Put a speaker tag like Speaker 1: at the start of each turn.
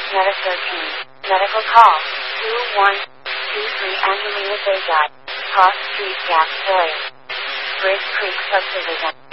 Speaker 1: Meta 13. Medical call. 2123 Angelina Bay Drive. Cross Street Gap Boyer. Bridge Creek Subdivision.